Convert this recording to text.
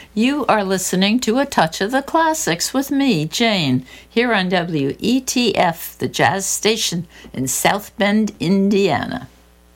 You are listening to A Touch of the Classics with me, Jane, here on WETF, the jazz station in South Bend, Indiana.